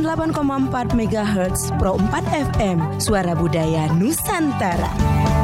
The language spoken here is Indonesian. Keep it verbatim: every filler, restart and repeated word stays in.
delapan koma empat megahertz Pro empat F M, Suara Budaya Nusantara.